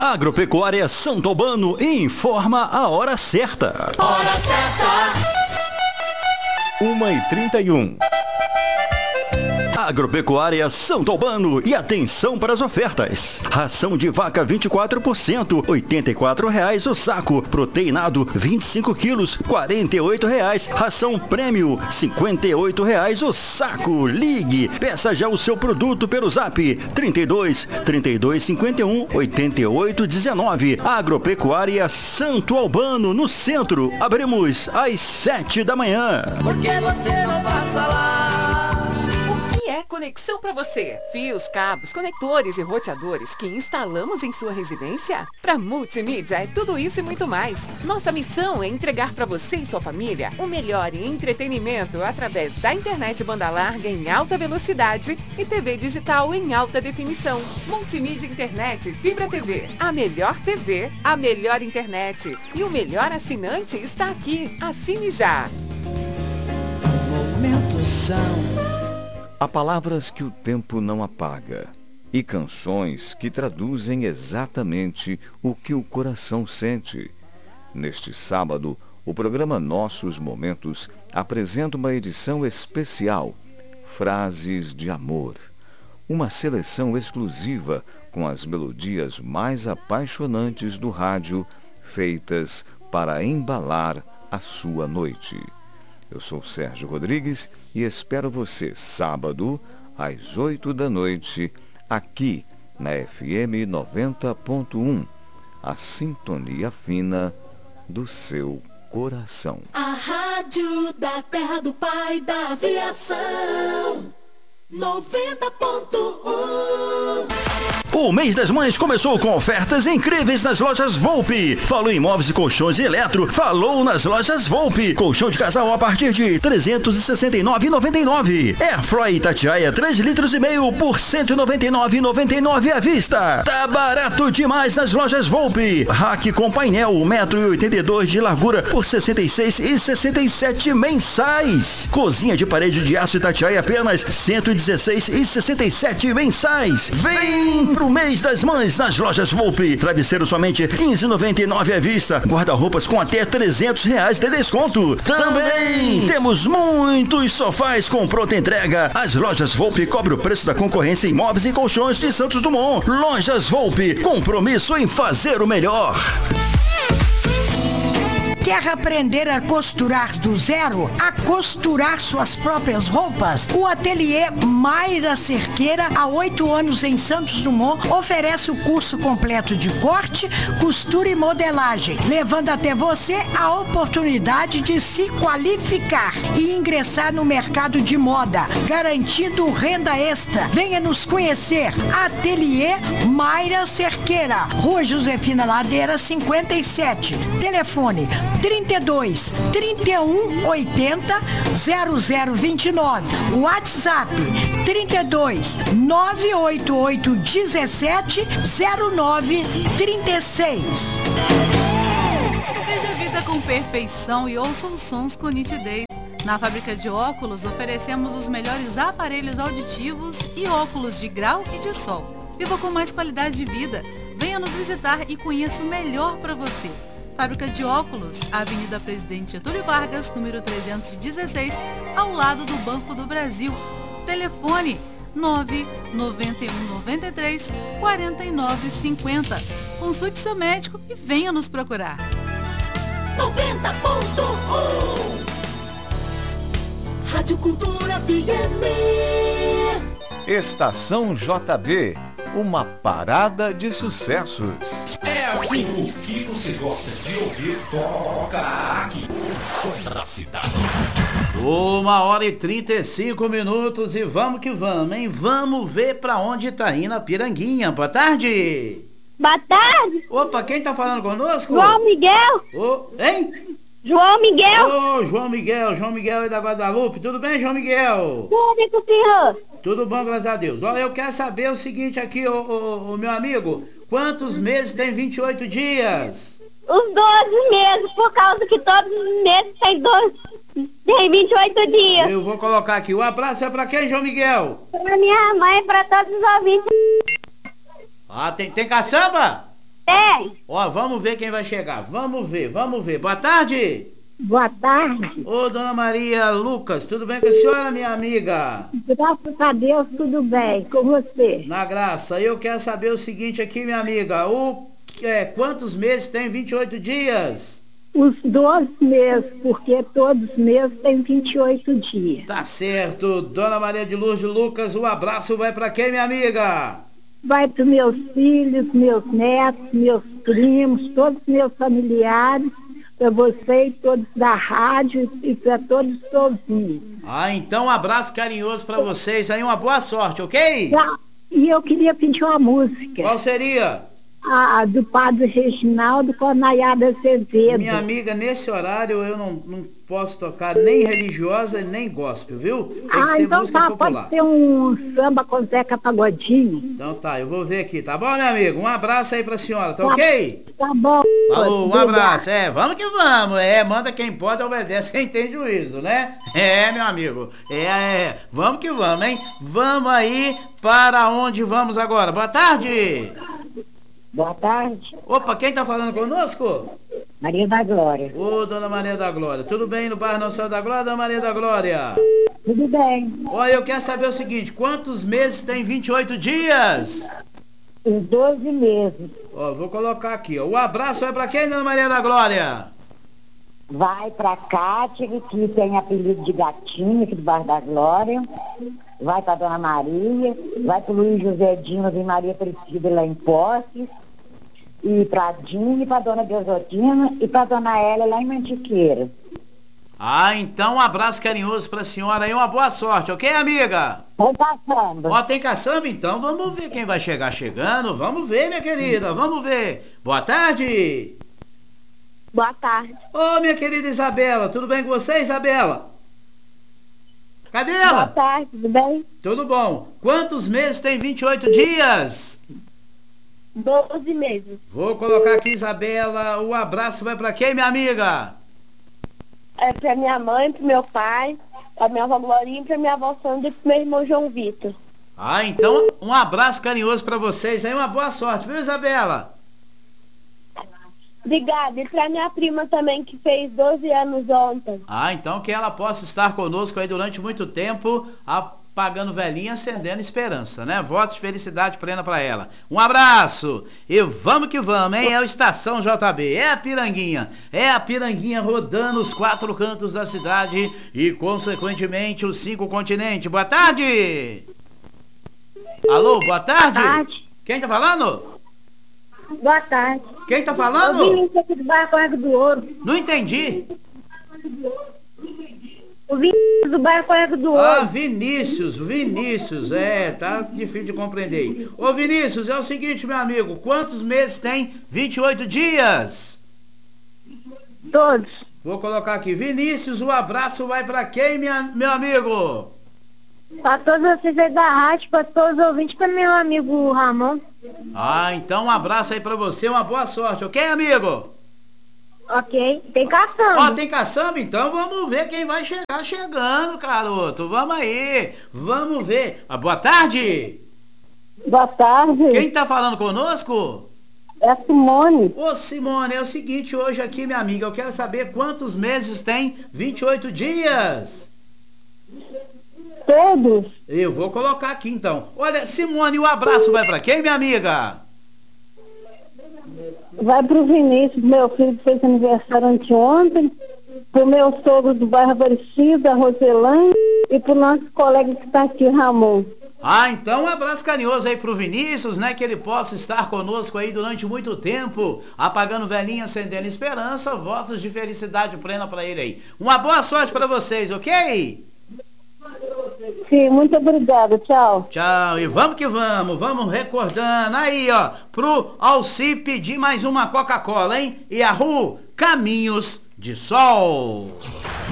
Agropecuária Santo Albano informa a hora certa. Hora certa. 1h31. Agropecuária Santo Albano e atenção para as ofertas. Ração de vaca 24%, R$ 84,00 o saco. Proteinado 25 quilos, R$ 48,00. Ração prêmio, R$ 58,00 o saco. Ligue, peça já o seu produto pelo Zap 32 51 88 19. Agropecuária Santo Albano, no centro. Abrimos às 7 da manhã. Por que você não passa lá? Conexão para você. Fios, cabos, conectores e roteadores que instalamos em sua residência? Para Multimídia é tudo isso e muito mais. Nossa missão é entregar para você e sua família o melhor em entretenimento através da internet banda larga em alta velocidade e TV digital em alta definição. Multimídia Internet Fibra TV. A melhor TV, a melhor internet e o melhor assinante está aqui. Assine já. Momentos são... Há palavras que o tempo não apaga e canções que traduzem exatamente o que o coração sente. Neste sábado, o programa Nossos Momentos apresenta uma edição especial, Frases de Amor. Uma seleção exclusiva com as melodias mais apaixonantes do rádio, feitas para embalar a sua noite. Eu sou Sérgio Rodrigues e espero você sábado, às 8 da noite, aqui na FM 90.1, a sintonia fina do seu coração. A rádio da terra do pai da aviação, 90.1. O mês das mães começou com ofertas incríveis nas lojas Volpe. Falou em móveis e colchões e eletro, falou nas lojas Volpe. Colchão de casal a partir de R$ 369,99. Airfry Itatiaia 3,5 litros por R$ 199,99 à vista. Tá barato demais nas lojas Volpe. Rack com painel 1,82 m de largura por R$ 66,67 mensais. Cozinha de parede de aço Itatiaia apenas R$ 116,67 mensais. Vem pro mês das mães nas lojas Volpe. Travesseiro somente R$ 15,99 à vista. Guarda-roupas com até R$ 300 de desconto. Também temos muitos sofás com pronta entrega. As lojas Volpe cobrem o preço da concorrência em móveis e colchões de Santos Dumont. Lojas Volpe, compromisso em fazer o melhor. Quer aprender a costurar do zero? A costurar suas próprias roupas? O ateliê Mayra Cerqueira, há 8 anos em Santos Dumont, oferece o curso completo de corte, costura e modelagem, levando até você a oportunidade de se qualificar e ingressar no mercado de moda, garantindo renda extra. Venha nos conhecer. Ateliê Mayra Cerqueira, Rua Josefina Ladeira, 57. Telefone 32 31 80 0029. WhatsApp 32 988 17 09 36. Veja a vida com perfeição e ouça os sons com nitidez. Na fábrica de óculos oferecemos os melhores aparelhos auditivos e óculos de grau e de sol. Viva com mais qualidade de vida. Venha nos visitar e conheça o melhor para você. Fábrica de óculos, Avenida Presidente Getúlio Vargas, número 316, ao lado do Banco do Brasil. Telefone 99193 4950. Consulte seu médico e venha nos procurar. 90.1 Rádio Cultura FM. Estação JB, uma parada de sucessos. É assim o que você gosta de ouvir, toca aqui. O som da cidade. 1h35 e vamos que vamos, hein? Vamos ver pra onde tá indo a Piranguinha. Boa tarde. Boa tarde. Opa, quem tá falando conosco? João Miguel. Hein? João Miguel. João Miguel aí da Guadalupe. Tudo bem, João Miguel? Tudo com o senhor. Tudo bom, graças a Deus. Olha, eu quero saber o seguinte aqui, o meu amigo. Quantos meses tem 28 dias? Os 12 meses, por causa que todos os meses tem 28 dias. Eu vou colocar aqui. O abraço é pra quem, João Miguel? Pra minha mãe e pra todos os ouvintes. Ah, tem caçamba? Tem. Ó, vamos ver quem vai chegar. Vamos ver. Boa tarde. Boa tarde. Ô, dona Maria Lucas, tudo bem com a senhora, minha amiga? Graças a Deus, tudo bem com você. Na graça, eu quero saber o seguinte aqui, minha amiga. Quantos meses tem 28 dias? Os 12 meses, porque todos os meses tem 28 dias. Tá certo. Dona Maria de Lourdes Lucas, o abraço vai pra quem, minha amiga? Vai para meus filhos, meus netos, meus primos, todos meus familiares, para você e todos da rádio e para todos os ouvintes. Ah, então um abraço carinhoso pra vocês aí, uma boa sorte, ok? E eu queria pedir uma música. Qual seria? A do Padre Reginaldo com a Nayara Azevedo. Minha amiga, nesse horário eu não posso tocar nem religiosa nem gospel, viu? Tem que ser então música popular. Pode ser um samba com Zeca Pagodinho. Então tá, eu vou ver aqui, tá bom, meu amigo? Um abraço aí pra senhora, tá ok? Tá bom. Falou, um abraço. Vamos que vamos. Manda quem pode, obedece quem tem juízo, né? Meu amigo. Vamos que vamos, hein? Vamos aí para onde vamos agora. Boa tarde. Boa tarde. Opa, quem tá falando conosco? Maria da Glória. Ô, dona Maria da Glória, tudo bem no bairro Nossa Senhora da Glória, dona Maria da Glória? Tudo bem. Olha, eu quero saber o seguinte, quantos meses tem 28 dias? Os 12 meses. Ó, vou colocar aqui, ó. O abraço vai pra quem, dona Maria da Glória? Vai pra Cátia, que tem apelido de gatinho aqui do bairro da Glória. Vai pra Dona Maria. Vai pro Luiz José Dimas e Maria Priscila lá em Poços. E pra Dini, pra Dona Deosotina e pra Dona Hélia lá em Mantiqueira. Ah, então um abraço carinhoso pra senhora aí, uma boa sorte, ok, amiga? Tem caçamba. Ó, tem caçamba? Então vamos ver quem vai chegar chegando. Vamos ver, minha querida, vamos ver. Boa tarde. Boa tarde. Ô, minha querida Isabela, tudo bem com você, Isabela? Cadê ela? Boa tarde, tudo bem? Tudo bom. Quantos meses tem 28 dias? 12 meses. Vou colocar aqui, Isabela. O abraço vai pra quem, minha amiga? É pra minha mãe, pro meu pai, pra minha avó Glorinha, pra minha avó Sandra e pro meu irmão João Vitor. Ah, então um abraço carinhoso pra vocês aí, uma boa sorte, viu, Isabela? Obrigada. E pra minha prima também, que fez 12 anos ontem. Ah, então que ela possa estar conosco aí durante muito tempo, apagando velhinha, acendendo esperança, né? Votos de felicidade plena pra ela. Um abraço! E vamos que vamos, hein? É o Estação JB, é a Piranguinha rodando os 4 cantos da cidade e, consequentemente, os 5 continentes. Boa tarde! Alô, boa tarde? Boa tarde. Quem tá falando? Boa tarde. Quem tá falando? O Vinícius aqui do bairro Córrego do Ouro. Não entendi. O Vinícius do bairro Córrego do Ouro. Ah, Vinícius, tá difícil de compreender. Ô, Vinícius, é o seguinte, meu amigo, quantos meses tem 28 dias? Todos. Vou colocar aqui, Vinícius, o abraço vai pra quem, meu amigo? Pra todos vocês aí da rádio, pra todos os ouvintes, pra meu amigo Ramon. Ah, então um abraço aí pra você, uma boa sorte, ok, amigo? Ok, tem caçamba. Ó, tem caçamba? Então vamos ver quem vai chegar chegando, garoto. Vamos aí, vamos ver. Ah, boa tarde. Boa tarde. Quem tá falando conosco? É a Simone. Ô, Simone, é o seguinte, hoje aqui, minha amiga, eu quero saber quantos meses tem 28 dias. Todos. Eu vou colocar aqui, então. Olha, Simone, o abraço vai pra quem, minha amiga? Vai pro Vinícius, meu filho que fez aniversário anteontem, pro meu sogro do bairro Aparecida, Roselane, e pro nosso colega que está aqui, Ramon. Ah, então um abraço carinhoso aí pro Vinícius, né? Que ele possa estar conosco aí durante muito tempo, apagando velhinha, acendendo esperança, votos de felicidade plena pra ele aí. Uma boa sorte pra vocês, ok? Sim, muito obrigada, tchau. Tchau, e vamos que vamos recordando aí, ó, pro Alci pedir mais uma Coca-Cola, hein? E a Caminhos de Sol.